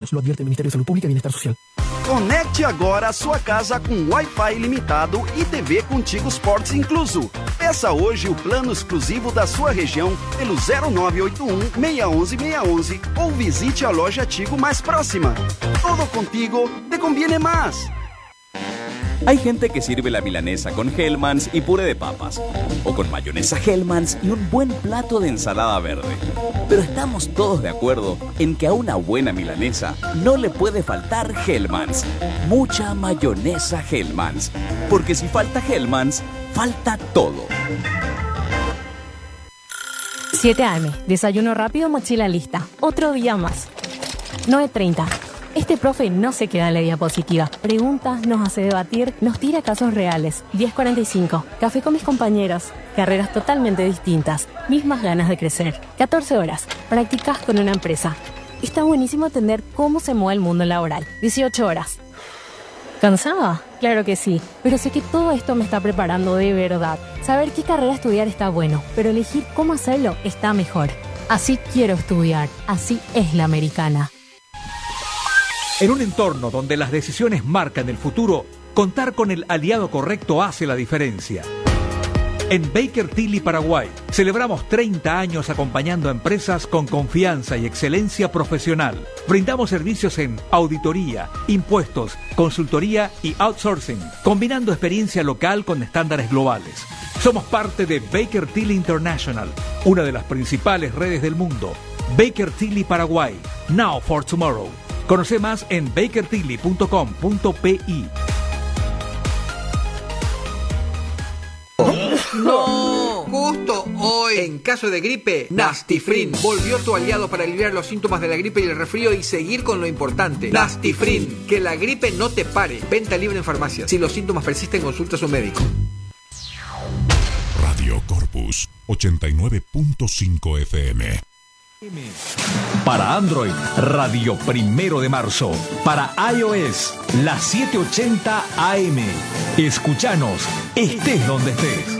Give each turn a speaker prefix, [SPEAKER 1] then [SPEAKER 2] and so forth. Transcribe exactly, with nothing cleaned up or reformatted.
[SPEAKER 1] Lo advierte el Ministerio de Salud Pública y Bienestar Social.
[SPEAKER 2] Conecte agora a sua casa com Wi-Fi ilimitado e T V Contigo Sports incluso. Peça hoje o plano exclusivo da sua região pelo zero nove oito um, seis um um, seis um um ou visite a loja Tigo mais próxima. Todo contigo te conviene más.
[SPEAKER 3] Hay gente que sirve la milanesa con Hellmann's y puré de papas, o con mayonesa Hellmann's y un buen plato de ensalada verde. Pero estamos todos de acuerdo en que a una buena milanesa no le puede faltar Hellmann's. Mucha mayonesa Hellmann's, porque si falta Hellmann's, falta todo.
[SPEAKER 4] siete a eme, desayuno rápido, mochila lista. Otro día más. nueve treinta. Este profe no se queda en la diapositiva. Preguntas, nos hace debatir, nos tira casos reales. diez cuarenta y cinco. Café con mis compañeros. Carreras totalmente distintas. Mismas ganas de crecer. catorce horas. Prácticas con una empresa. Está buenísimo entender cómo se mueve el mundo laboral. dieciocho horas. ¿Cansada? Claro que sí, pero sé que todo esto me está preparando de verdad. Saber qué carrera estudiar está bueno, pero elegir cómo hacerlo está mejor. Así quiero estudiar. Así es la americana.
[SPEAKER 5] En un entorno donde las decisiones marcan el futuro, contar con el aliado correcto hace la diferencia. En Baker Tilly Paraguay celebramos treinta años acompañando a empresas con confianza y excelencia profesional. Brindamos servicios en auditoría, impuestos, consultoría y outsourcing, combinando experiencia local con estándares globales. Somos parte de Baker Tilly International, una de las principales redes del mundo. Baker Tilly Paraguay, now for tomorrow. Conoce más en baker tilly punto com punto pi.
[SPEAKER 6] ¡No! Justo hoy, en caso de gripe, Nastifrin volvió tu aliado para aliviar los síntomas de la gripe y el resfrío y seguir con lo importante. Nastifrin, que la gripe no te pare. Venta libre en farmacias. Si los síntomas persisten, consulta a su médico.
[SPEAKER 7] Radio Corpus ochenta y nueve punto cinco F M.
[SPEAKER 8] Para Android, Radio Primero de Marzo. Para iOS, la setecientos ochenta A M. Escúchanos, estés donde estés.